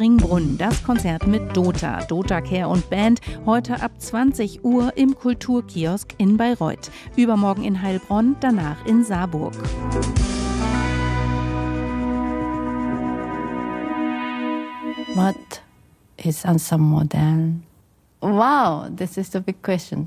Springbrunn, das Konzert mit Dota, Dota Care und Band, heute ab 20 Uhr im Kulturkiosk in Bayreuth. Übermorgen in Heilbronn, danach in Saarburg. What is ensemble modern? Wow, this is the big question.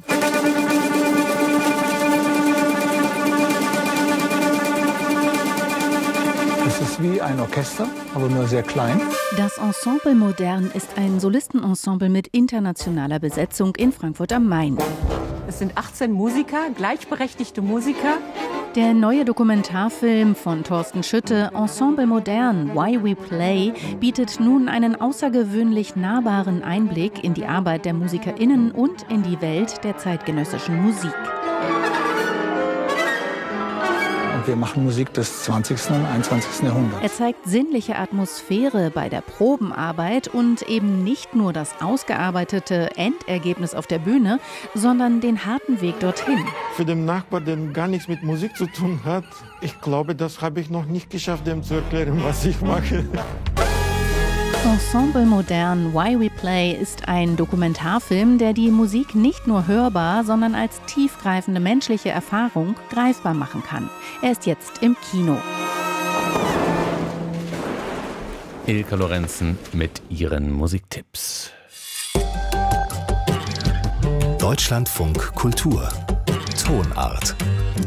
Es ist wie ein Orchester, aber nur sehr klein. Das Ensemble Modern ist ein Solistenensemble mit internationaler Besetzung in Frankfurt am Main. Es sind 18 Musiker, gleichberechtigte Musiker. Der neue Dokumentarfilm von Thorsten Schütte, Ensemble Modern, Why We Play, bietet nun einen außergewöhnlich nahbaren Einblick in die Arbeit der MusikerInnen und in die Welt der zeitgenössischen Musik. Wir machen Musik des 20. und 21. Jahrhunderts. Er zeigt sinnliche Atmosphäre bei der Probenarbeit und eben nicht nur das ausgearbeitete Endergebnis auf der Bühne, sondern den harten Weg dorthin. Für den Nachbar, der gar nichts mit Musik zu tun hat, ich glaube, das habe ich noch nicht geschafft, dem zu erklären, was ich mache. Ensemble Modern, Why We Play ist ein Dokumentarfilm, der die Musik nicht nur hörbar, sondern als tiefgreifende menschliche Erfahrung greifbar machen kann. Er ist jetzt im Kino. Ilka Lorenzen mit ihren Musiktipps. Deutschlandfunk Kultur. Tonart.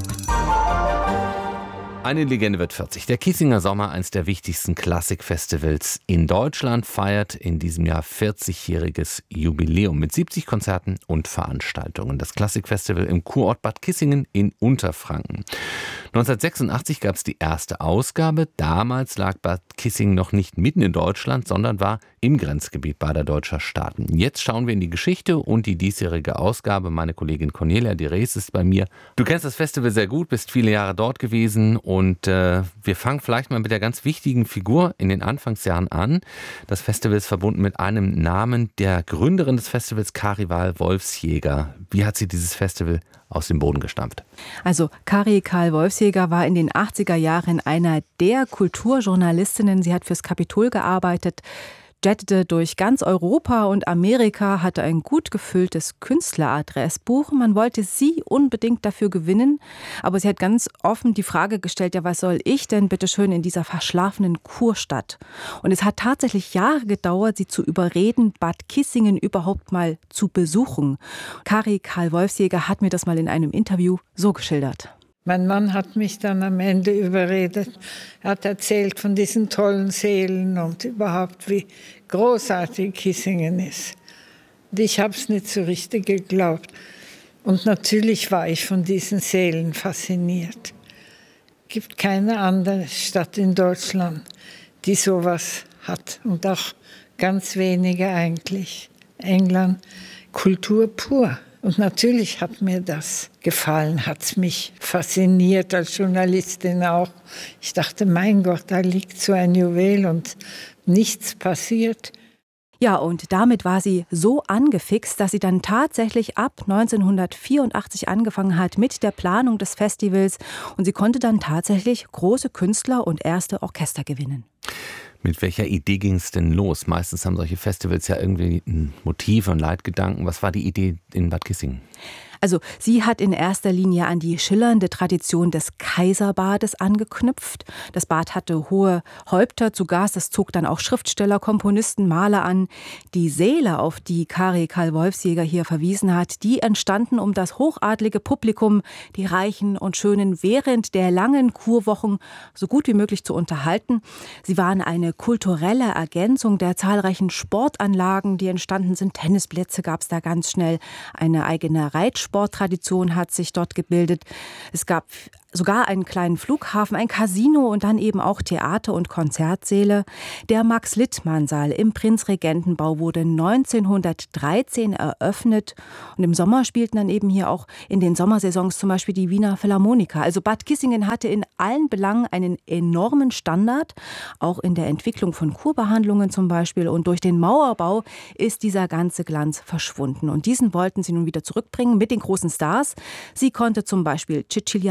Eine Legende wird 40. Der Kiessinger Sommer, eines der wichtigsten Klassikfestivals in Deutschland, feiert in diesem Jahr 40-jähriges Jubiläum mit 70 Konzerten und Veranstaltungen. Das Klassikfestival im Kurort Bad Kissingen in Unterfranken. 1986 gab es die erste Ausgabe. Damals lag Bad Kissingen noch nicht mitten in Deutschland, sondern war im Grenzgebiet beider deutscher Staaten. Jetzt schauen wir in die Geschichte und die diesjährige Ausgabe. Meine Kollegin Cornelia de Rees ist bei mir. Du kennst das Festival sehr gut, bist viele Jahre dort gewesen und wir fangen vielleicht mal mit der ganz wichtigen Figur in den Anfangsjahren an. Das Festival ist verbunden mit einem Namen der Gründerin des Festivals, Kari Karl-Wolfsjäger. Wie hat sie dieses Festival aus dem Boden gestampft? Also Kari Karl-Wolfsjäger war in den 80er Jahren einer der Kulturjournalistinnen. Sie hat fürs Kapitol gearbeitet, jettete durch ganz Europa und Amerika, hatte ein gut gefülltes Künstleradressbuch. Man wollte sie unbedingt dafür gewinnen, aber sie hat ganz offen die Frage gestellt, ja, was soll ich denn bitte schön in dieser verschlafenen Kurstadt? Und es hat tatsächlich Jahre gedauert, sie zu überreden, Bad Kissingen überhaupt mal zu besuchen. Kari Karl-Wolfsjäger hat mir das mal in einem Interview so geschildert. Mein Mann hat mich dann am Ende überredet. Er hat erzählt von diesen tollen Seelen und überhaupt, wie großartig Kissingen ist. Und ich habe es nicht so richtig geglaubt. Und natürlich war ich von diesen Seelen fasziniert. Es gibt keine andere Stadt in Deutschland, die sowas hat. Und auch ganz wenige eigentlich. England, Kultur pur. Und natürlich hat mir das gefallen, hat es mich fasziniert als Journalistin auch. Ich dachte, mein Gott, da liegt so ein Juwel und nichts passiert. Ja, und damit war sie so angefixt, dass sie dann tatsächlich ab 1984 angefangen hat mit der Planung des Festivals. Und sie konnte dann tatsächlich große Künstler und erste Orchester gewinnen. Mit welcher Idee ging es denn los? Meistens haben solche Festivals ja irgendwie ein Motiv und Leitgedanken. Was war die Idee in Bad Kissingen? Also sie hat in erster Linie an die schillernde Tradition des Kaiserbades angeknüpft. Das Bad hatte hohe Häupter zu Gast, das zog dann auch Schriftsteller, Komponisten, Maler an. Die Säle, auf die Kari Karl-Wolfsjäger hier verwiesen hat, die entstanden, um das hochadlige Publikum, die Reichen und Schönen, während der langen Kurwochen so gut wie möglich zu unterhalten. Sie waren eine kulturelle Ergänzung der zahlreichen Sportanlagen, die entstanden sind. Tennisplätze gab es da ganz schnell, eine eigene Reitsporttradition hat sich dort gebildet. Es gab sogar einen kleinen Flughafen, ein Casino und dann eben auch Theater- und Konzertsäle. Der Max-Littmann-Saal im Prinzregentenbau wurde 1913 eröffnet. Und im Sommer spielten dann eben hier auch in den Sommersaisons zum Beispiel die Wiener Philharmoniker. Also Bad Kissingen hatte in allen Belangen einen enormen Standard, auch in der Entwicklung von Kurbehandlungen zum Beispiel. Und durch den Mauerbau ist dieser ganze Glanz verschwunden. Und diesen wollten sie nun wieder zurückbringen mit den großen Stars. Sie konnte zum Beispiel Cecilia Bartoli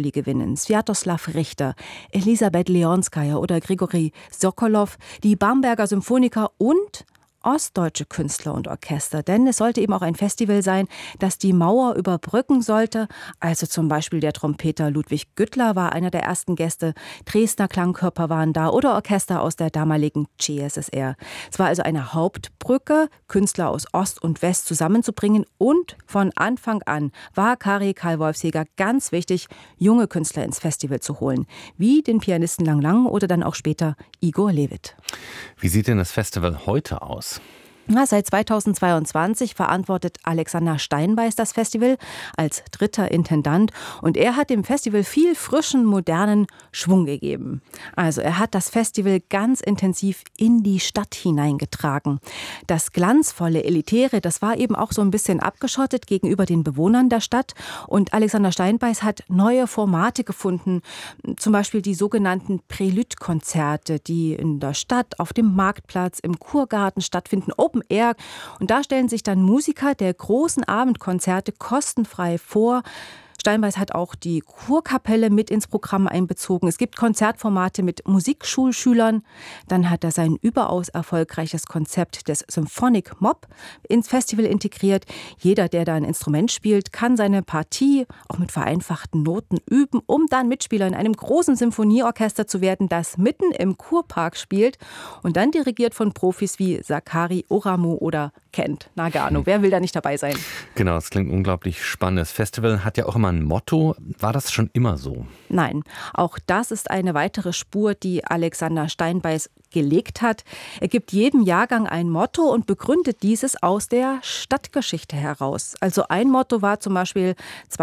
Bartoli gewinnen, Swiatoslav Richter, Elisabeth Leonskaja oder Grigori Sokolow, die Bamberger Symphoniker und ostdeutsche Künstler und Orchester. Denn es sollte eben auch ein Festival sein, das die Mauer überbrücken sollte. Also zum Beispiel der Trompeter Ludwig Güttler war einer der ersten Gäste. Dresdner Klangkörper waren da oder Orchester aus der damaligen CSSR. Es war also eine Hauptbrücke, Künstler aus Ost und West zusammenzubringen. Und von Anfang an war Karl Wolfsjäger ganz wichtig, junge Künstler ins Festival zu holen. Wie den Pianisten Lang Lang oder dann auch später Igor Levit. Wie sieht denn das Festival heute aus? Seit 2022 verantwortet Alexander Steinbeiß das Festival als dritter Intendant und er hat dem Festival viel frischen, modernen Schwung gegeben. Also er hat das Festival ganz intensiv in die Stadt hineingetragen. Das glanzvolle, elitäre, das war eben auch so ein bisschen abgeschottet gegenüber den Bewohnern der Stadt und Alexander Steinbeiß hat neue Formate gefunden, zum Beispiel die sogenannten Prelude-Konzerte, die in der Stadt, auf dem Marktplatz, im Kurgarten stattfinden, Open Air. Und da stellen sich dann Musiker der großen Abendkonzerte kostenfrei vor. Steinbeiß hat auch die Kurkapelle mit ins Programm einbezogen. Es gibt Konzertformate mit Musikschulschülern. Dann hat er sein überaus erfolgreiches Konzept des Symphonic Mob ins Festival integriert. Jeder, der da ein Instrument spielt, kann seine Partie auch mit vereinfachten Noten üben, um dann Mitspieler in einem großen Symphonieorchester zu werden, das mitten im Kurpark spielt und dann dirigiert von Profis wie Sakari Oramu oder Kent Nagano. Wer will da nicht dabei sein? Genau, das klingt unglaublich spannend. Das Festival hat ja auch immer ein Motto. War das schon immer so? Nein, auch das ist eine weitere Spur, die Alexander Steinbeiß gelegt hat. Er gibt jedem Jahrgang ein Motto und begründet dieses aus der Stadtgeschichte heraus. Also ein Motto war zum Beispiel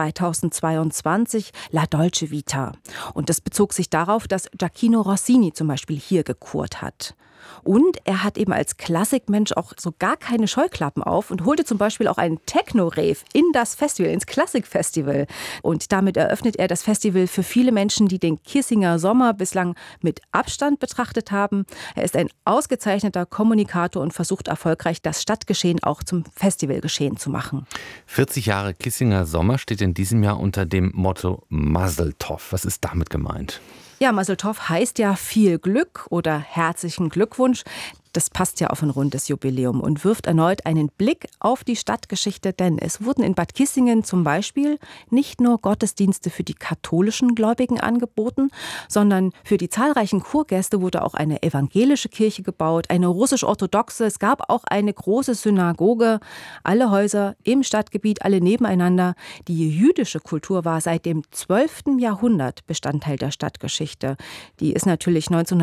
2022 La Dolce Vita. Und das bezog sich darauf, dass Gioacchino Rossini zum Beispiel hier gekurrt hat. Und er hat eben als Klassikmensch auch so gar keine Scheuklappen auf und holte zum Beispiel auch einen Techno-Rave in das Festival, ins Klassikfestival. Und damit eröffnet er das Festival für viele Menschen, die den Kissinger Sommer bislang mit Abstand betrachtet haben. Er ist ein ausgezeichneter Kommunikator und versucht erfolgreich, das Stadtgeschehen auch zum Festivalgeschehen zu machen. 40 Jahre Kissinger Sommer steht in diesem Jahr unter dem Motto Mazel Tov. Was ist damit gemeint? Ja, Mazel Tov heißt ja viel Glück oder herzlichen Glückwunsch. Das passt ja auf ein rundes Jubiläum und wirft erneut einen Blick auf die Stadtgeschichte, denn es wurden in Bad Kissingen zum Beispiel nicht nur Gottesdienste für die katholischen Gläubigen angeboten, sondern für die zahlreichen Kurgäste wurde auch eine evangelische Kirche gebaut, eine russisch-orthodoxe, es gab auch eine große Synagoge, alle Häuser im Stadtgebiet, alle nebeneinander. Die jüdische Kultur war seit dem 12. Jahrhundert Bestandteil der Stadtgeschichte. Die ist natürlich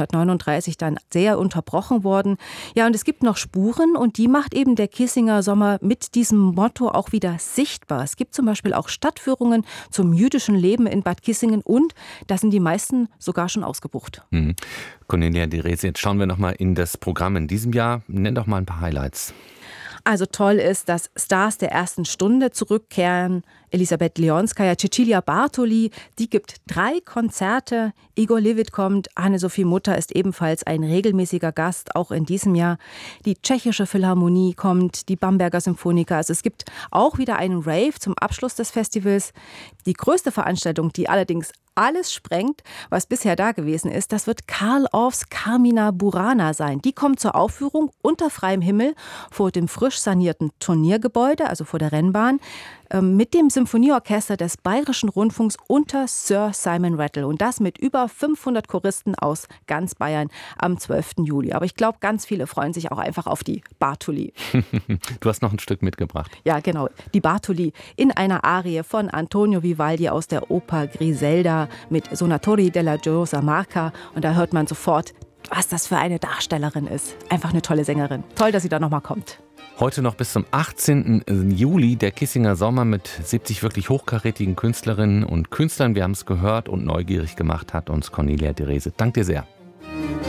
1939 dann sehr unterbrochen worden. Ja, und es gibt noch Spuren und die macht eben der Kissinger Sommer mit diesem Motto auch wieder sichtbar. Es gibt zum Beispiel auch Stadtführungen zum jüdischen Leben in Bad Kissingen und da sind die meisten sogar schon ausgebucht. Cornelia de Reze, jetzt schauen wir noch mal in das Programm in diesem Jahr. Nenn doch mal ein paar Highlights. Also toll ist, dass Stars der ersten Stunde zurückkehren. Elisabeth Leonskaja, Cecilia Bartoli, die gibt 3 Konzerte. Igor Levit kommt, Anne-Sophie Mutter ist ebenfalls ein regelmäßiger Gast, auch in diesem Jahr. Die Tschechische Philharmonie kommt, die Bamberger Symphoniker. Also es gibt auch wieder einen Rave zum Abschluss des Festivals. Die größte Veranstaltung, die allerdings alles sprengt, was bisher da gewesen ist, das wird Karl Orffs Carmina Burana sein. Die kommt zur Aufführung unter freiem Himmel vor dem frisch sanierten Turniergebäude, also vor der Rennbahn, mit dem Symphonieorchester des Bayerischen Rundfunks unter Sir Simon Rattle. Und das mit über 500 Choristen aus ganz Bayern am 12. Juli. Aber ich glaube, ganz viele freuen sich auch einfach auf die Bartoli. Du hast noch ein Stück mitgebracht. Ja, genau. Die Bartoli in einer Arie von Antonio Vivaldi aus der Oper Griselda mit Sonatori della Giosa Marca. Und da hört man sofort, was das für eine Darstellerin ist. Einfach eine tolle Sängerin. Toll, dass sie da nochmal kommt. Heute noch bis zum 18. Juli der Kissinger Sommer mit 70 wirklich hochkarätigen Künstlerinnen und Künstlern. Wir haben es gehört und neugierig gemacht hat uns Cornelia de Reze. Danke dir sehr.